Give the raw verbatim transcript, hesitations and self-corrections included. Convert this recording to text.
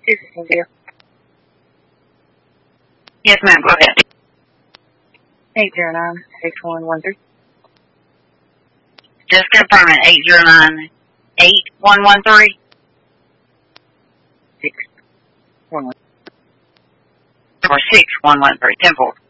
This is Cynthia. Yes, ma'am, go ahead. eight zero nine, six one one three. Just confirming, eight zero nine, eight one one three? six one one. Or six one one three, ten four.